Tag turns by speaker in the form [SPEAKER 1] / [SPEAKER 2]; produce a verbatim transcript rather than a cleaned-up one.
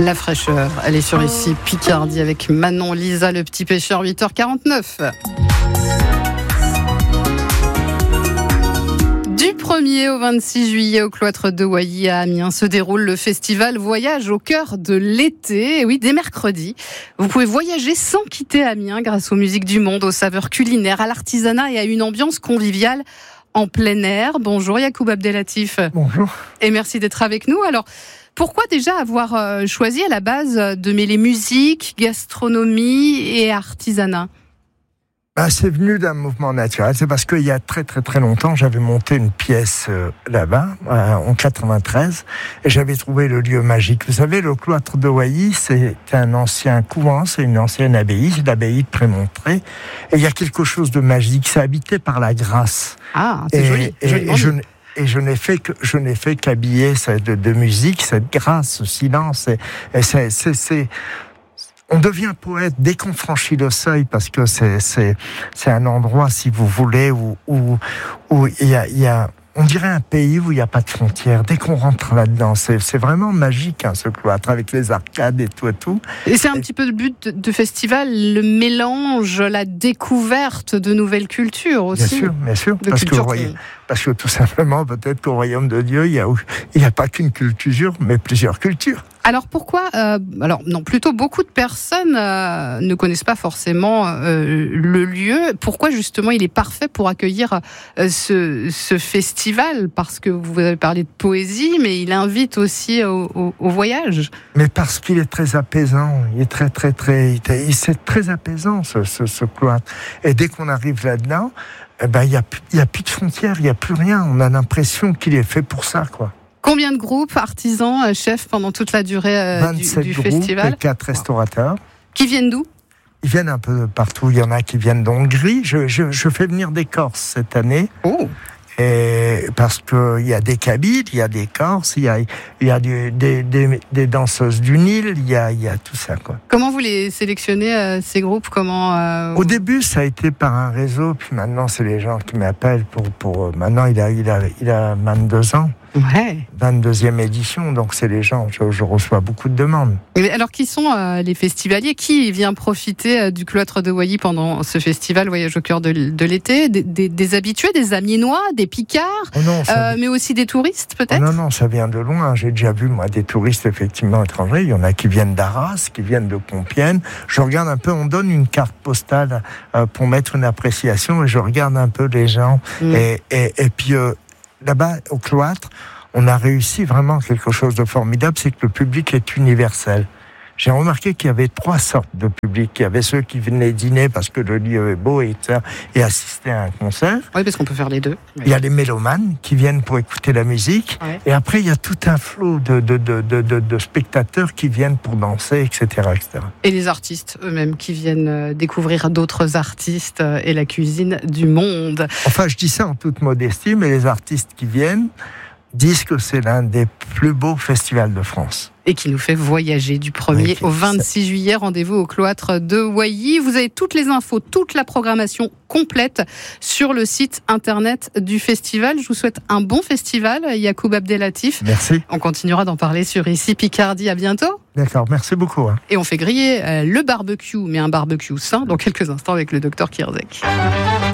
[SPEAKER 1] La fraîcheur, elle est sur ici Picardie avec Manon Lisa, le petit pêcheur, huit heures quarante-neuf. Du premier au vingt-six juillet au cloître de Wailly à Amiens se déroule le festival Voyage au cœur de l'été. Et oui, dès mercredi, vous pouvez voyager sans quitter Amiens grâce aux musiques du monde, aux saveurs culinaires, à l'artisanat et à une ambiance conviviale en plein air. Bonjour Yacoub Abdelatif.
[SPEAKER 2] Bonjour.
[SPEAKER 1] Et merci d'être avec nous. Alors, pourquoi déjà avoir choisi à la base de mêler musique, gastronomie et artisanat ?
[SPEAKER 2] Bah, c'est venu d'un mouvement naturel. C'est parce qu'il y a très très très longtemps, j'avais monté une pièce euh, là-bas, euh, en quatre-vingt-treize, et j'avais trouvé le lieu magique. Vous savez, le cloître de Wailly, c'est un ancien couvent, c'est une ancienne abbaye, c'est l'abbaye de Prémontré, et il y a quelque chose de magique. C'est habité par la grâce.
[SPEAKER 1] Ah, c'est
[SPEAKER 2] et,
[SPEAKER 1] joli.
[SPEAKER 2] Et,
[SPEAKER 1] joli
[SPEAKER 2] et je, et je n'ai fait que je n'ai fait qu'habiller cette de musique, cette grâce, ce silence. Et, et c'est, c'est, c'est On devient poète dès qu'on franchit le seuil, parce que c'est c'est c'est un endroit, si vous voulez, où où où il y a il y a on dirait un pays où il n'y a pas de frontières. Dès qu'on rentre là-dedans, c'est, c'est vraiment magique, hein, ce cloître, avec les arcades et tout et tout.
[SPEAKER 1] Et c'est un et... petit peu le but de, de festival, le mélange, la découverte de nouvelles cultures aussi.
[SPEAKER 2] Bien sûr, bien sûr.
[SPEAKER 1] De
[SPEAKER 2] parce, que,
[SPEAKER 1] culture
[SPEAKER 2] voyez, parce que tout simplement, peut-être qu'au royaume de Dieu, il n'y a, il y a pas qu'une culture, mais plusieurs cultures.
[SPEAKER 1] Alors pourquoi euh, Alors non, plutôt beaucoup de personnes euh, ne connaissent pas forcément euh, le lieu. Pourquoi justement il est parfait pour accueillir euh, ce, ce festival ? Parce que vous avez parlé de poésie, mais il invite aussi au, au, au voyage.
[SPEAKER 2] Mais parce qu'il est très apaisant. Il est très très très. Il, c'est très apaisant ce, ce, ce cloître. Et dès qu'on arrive là-dedans, eh ben il y a il y a plus de frontières, il y a plus rien. On a l'impression qu'il est fait pour ça, quoi.
[SPEAKER 1] Combien de groupes, artisans, chefs pendant toute la durée euh, du, du
[SPEAKER 2] groupes
[SPEAKER 1] festival ?
[SPEAKER 2] Et quatre restaurateurs.
[SPEAKER 1] Qui viennent d'où ?
[SPEAKER 2] Ils viennent un peu partout. Il y en a qui viennent d'Hongrie. Je, je, je fais venir des Corses cette année.
[SPEAKER 1] Oh.
[SPEAKER 2] Et parce qu'il y a des Kabyles, il y a des Corses, il y a, il y a du, des, des, des danseuses du Nil, il y a, il y a tout ça, quoi.
[SPEAKER 1] Comment vous les sélectionnez, euh, ces groupes ? Comment euh...
[SPEAKER 2] Au début, ça a été par un réseau, puis maintenant, c'est les gens qui m'appellent pour... pour maintenant, il a, il a, il a vingt-deux ans.
[SPEAKER 1] Ouais.
[SPEAKER 2] vingt-deuxième édition, donc c'est les gens, je, je reçois beaucoup de demandes.
[SPEAKER 1] Et alors, qui sont euh, les festivaliers ? Qui vient profiter euh, du cloître de Wailly pendant ce festival Voyage au cœur de, de l'été ? des, des, des habitués, des Amiénois, des Picards,
[SPEAKER 2] oh non, ça...
[SPEAKER 1] euh, mais aussi des touristes peut-être ?
[SPEAKER 2] oh Non, non, ça vient de loin. J'ai déjà vu, moi, des touristes effectivement étrangers. Il y en a qui viennent d'Arras, qui viennent de Compiègne. Je regarde un peu, on donne une carte postale euh, pour mettre une appréciation, et je regarde un peu les gens. Mmh. Et, et, et puis... Euh, là-bas, au cloître, on a réussi vraiment quelque chose de formidable, c'est que le public est universel. J'ai remarqué qu'il y avait trois sortes de public. Il y avait ceux qui venaient dîner parce que le lieu est beau et, et assister à un concert.
[SPEAKER 1] Oui, parce qu'on peut faire les deux. Oui.
[SPEAKER 2] Il y a les mélomanes qui viennent pour écouter la musique. Oui. Et après, il y a tout un flot de, de, de, de, de, de spectateurs qui viennent pour danser, et cetera, et cetera.
[SPEAKER 1] Et les artistes eux-mêmes qui viennent découvrir d'autres artistes et la cuisine du monde.
[SPEAKER 2] Enfin, je dis ça en toute modestie, mais les artistes qui viennent disent que c'est l'un des plus beaux festivals de France.
[SPEAKER 1] Et qui nous fait voyager du premier oui, au vingt-six juillet. Rendez-vous au cloître de Wailly. Vous avez toutes les infos, toute la programmation complète sur le site internet du festival. Je vous souhaite un bon festival, Yacoub Abdelatif.
[SPEAKER 2] Merci.
[SPEAKER 1] On continuera d'en parler sur Ici Picardie. À bientôt.
[SPEAKER 2] D'accord, merci beaucoup. Hein.
[SPEAKER 1] Et on fait griller le barbecue, mais un barbecue sain, dans quelques instants avec le docteur Kirzek.